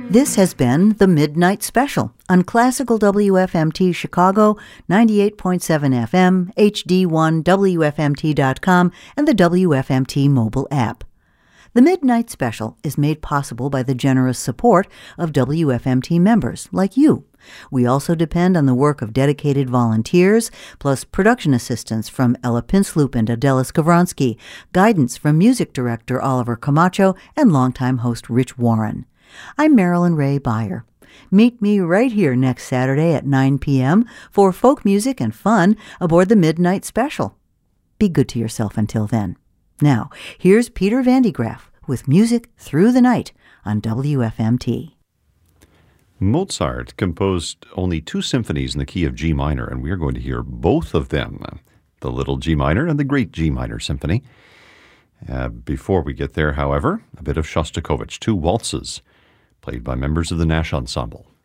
This has been the Midnight Special on Classical WFMT Chicago, 98.7 FM, HD1, WFMT.com, and the WFMT mobile app. The Midnight Special is made possible by the generous support of WFMT members like you. We also depend on the work of dedicated volunteers, plus production assistance from Ella Pinsloop and Adela Skavronsky, guidance from music director Oliver Camacho, and longtime host Rich Warren. I'm Marilyn Ray Beyer. Meet me right here next Saturday at 9 p.m. for folk music and fun aboard the Midnight Special. Be good to yourself until then. Now, here's Peter Van de Graaff with Music Through the Night on WFMT. Mozart composed only 2 symphonies in the key of G minor, and we are going to hear both of them, the Little G minor and the Great G minor Symphony. Before we get there, however, a bit of Shostakovich, 2 waltzes, played by members of the Nash Ensemble.